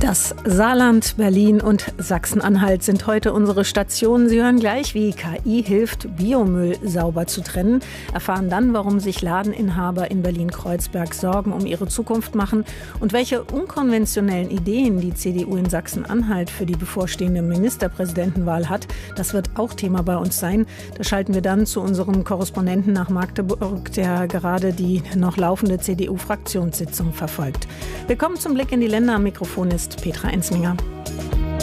Das Saarland, Berlin und Sachsen-Anhalt sind heute unsere Stationen. Sie hören gleich, wie KI hilft, Biomüll sauber zu trennen. Erfahren dann, warum sich Ladeninhaber in Berlin-Kreuzberg Sorgen um ihre Zukunft machen und welche unkonventionellen Ideen die CDU in Sachsen-Anhalt für die bevorstehende Ministerpräsidentenwahl hat. Das wird auch Thema bei uns sein. Da schalten wir dann zu unserem Korrespondenten nach Magdeburg, der gerade die noch laufende CDU-Fraktionssitzung verfolgt. Willkommen zum Blick in die Länder. Am Mikrofon ist Petra Ensminger.